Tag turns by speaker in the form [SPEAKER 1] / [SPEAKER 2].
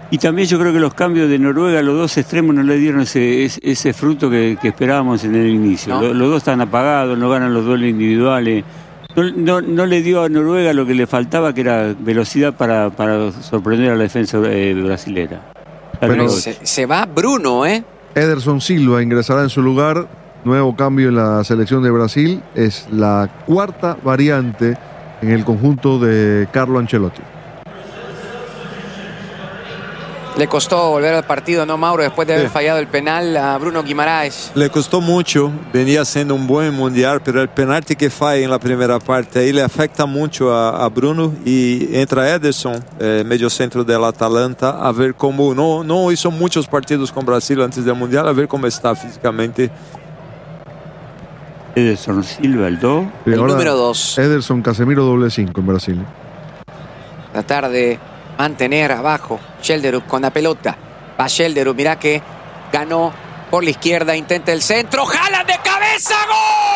[SPEAKER 1] Y también yo creo que los cambios de Noruega, los dos extremos no le dieron ese fruto que esperábamos en el inicio.
[SPEAKER 2] ¿No?
[SPEAKER 1] Los dos están apagados, no ganan los duelos individuales. No le dio a Noruega lo que le faltaba, que era velocidad para sorprender a la defensa brasilera.
[SPEAKER 3] Bueno,
[SPEAKER 2] Se va Bruno, ¿eh?
[SPEAKER 3] Ederson Silva ingresará en su lugar. Nuevo cambio en la selección de Brasil. Es la cuarta variante en el conjunto de Carlo Ancelotti.
[SPEAKER 2] Le costó volver al partido, ¿no, Mauro? Después de haber fallado el penal a Bruno Guimaraes.
[SPEAKER 4] Le costó mucho, venía siendo un buen mundial, pero el penalti que falla en la primera parte ahí le afecta mucho a Bruno, y entra Ederson, medio centro del Atalanta, a ver cómo, no hizo muchos partidos con Brasil antes del mundial, a ver cómo está físicamente.
[SPEAKER 1] Ederson Silva, el 2.
[SPEAKER 2] El número 2.
[SPEAKER 3] Ederson Casemiro doble 5 en Brasil.
[SPEAKER 2] Tratar de mantener abajo Schelderup con la pelota. Va Schelderup, mirá que ganó por la izquierda, intenta el centro, Haaland de cabeza, ¡gol!